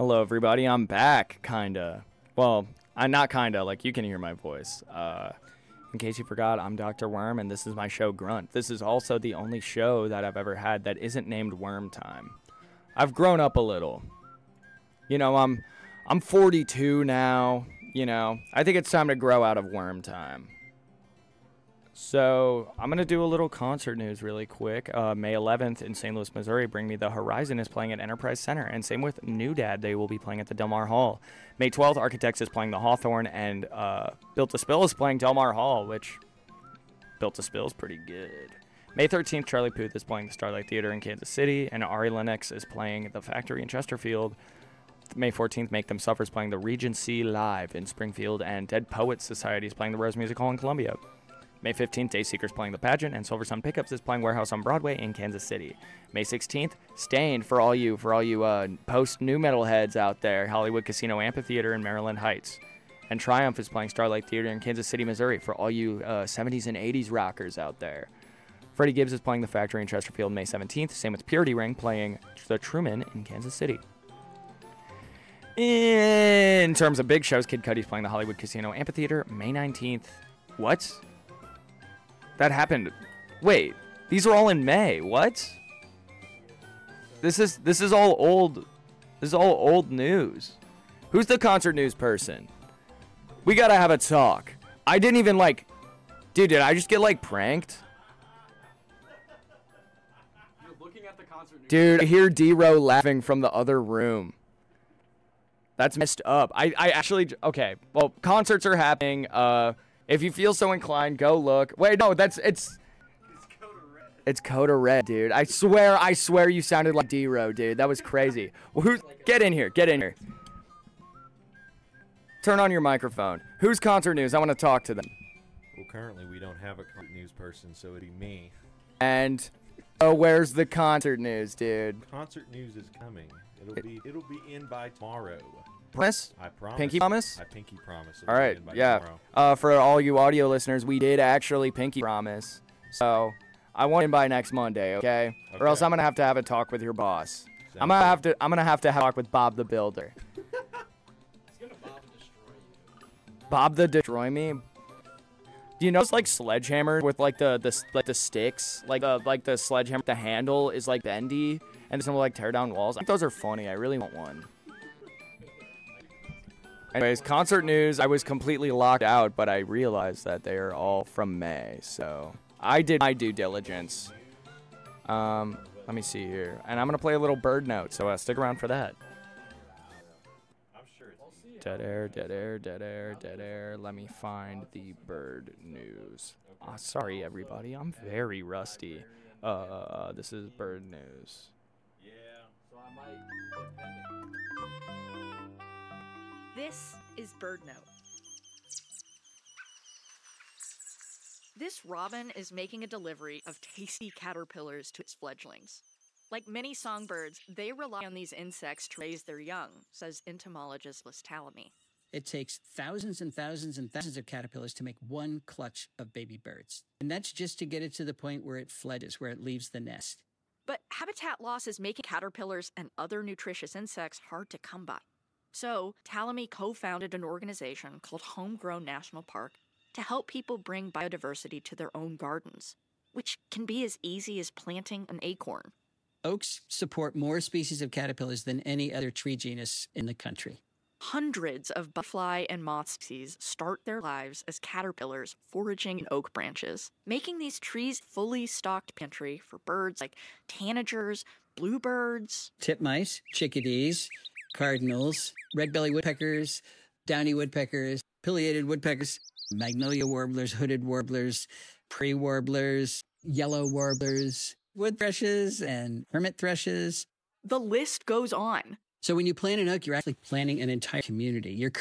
Hello, everybody. I'm back, kinda. Well, I'm not kinda. Like, you can hear my voice. In case you forgot, I'm Dr. Worm, and this is my show, Grunt. This is also the only show that I've ever had that isn't named Worm Time. I've grown up a little. You know, I'm 42 now. You know, I think it's time to grow out of Worm Time. So, I'm going to do a little concert news really quick. May 11th in St. Louis, Missouri, Bring Me the Horizon is playing at Enterprise Center. And same with New Dad, they will be playing at the Del Mar Hall. May 12th, Architects is playing the Hawthorne, and Built to Spill is playing Del Mar Hall, which Built to Spill is pretty good. May 13th, Charlie Puth is playing the Starlight Theater in Kansas City, and Ari Lennox is playing the Factory in Chesterfield. May 14th, Make Them Suffer is playing the Regency Live in Springfield, and Dead Poets Society is playing the Rose Music Hall in Columbia. May 15th, Dayseekers playing The Pageant, and Silver Sun Pickups is playing Warehouse on Broadway in Kansas City. May 16th, Stained for all you post-new metal heads out there, Hollywood Casino Amphitheater in Maryland Heights. And Triumph is playing Starlight Theater in Kansas City, Missouri for all you 70s and 80s rockers out there. Freddie Gibbs is playing The Factory in Chesterfield May 17th. Same with Purity Ring playing The Truman in Kansas City. In terms of big shows, Kid Cudi's playing the Hollywood Casino Amphitheater May 19th. What? That happened. Wait, these are all in May. What? This is all old. This is all old news. Who's the concert news person? We gotta have a talk. I didn't even dude, did I just get pranked? You're looking at the concert news. Dude, I hear D-Row laughing from the other room. That's messed up. I actually, okay, well, concerts are happening. If you feel so inclined, go look. Wait, no, it's Coda Red. It's Coda Red, dude. I swear you sounded like D-Row, dude. That was crazy. Well, get in here. Turn on your microphone. Who's concert news? I want to talk to them. Well, currently we don't have a news person, so it'd be me. And, where's the concert news, dude? Concert news is coming. It'll be in by tomorrow. Promise? I promise. Pinky promise? I pinky promise. All right, yeah. For all you audio listeners, we did actually pinky promise. So, I want in by next Monday, okay? Or else I'm gonna have to have a talk with your boss. I'm gonna have to have a talk with Bob the Builder. He's gonna Bob destroy you. Bob the Destroy Me? Do you know it's like sledgehammer with the sticks? Like the sledgehammer, the handle is bendy and it's gonna tear down walls. I think those are funny. I really want one. Anyways, concert news. I was completely locked out, but I realized that they are all from May, so I did my due diligence. Let me see here, and I'm gonna play a little bird note, so stick around for that. I'm sure it's Dead air, dead air, dead air, dead air. Let me find the bird news. Sorry, everybody. I'm very rusty. This is bird news. Yeah. So I might get pending. This is BirdNote. This robin is making a delivery of tasty caterpillars to its fledglings. Like many songbirds, they rely on these insects to raise their young, says entomologist Liz Talamy. It takes thousands and thousands and thousands of caterpillars to make one clutch of baby birds. And that's just to get it to the point where it fledges, where it leaves the nest. But habitat loss is making caterpillars and other nutritious insects hard to come by. So, Talamy co-founded an organization called Homegrown National Park to help people bring biodiversity to their own gardens, which can be as easy as planting an acorn. Oaks support more species of caterpillars than any other tree genus in the country. Hundreds of butterfly and moth species start their lives as caterpillars foraging in oak branches, making these trees fully stocked pantry for birds like tanagers, bluebirds, Titmice, chickadees, cardinals, red-bellied woodpeckers, downy woodpeckers, pileated woodpeckers, magnolia warblers, hooded warblers, prairie warblers, yellow warblers, wood thrushes, and hermit thrushes. The list goes on. So when you plant an oak, you're actually planting an entire community. You're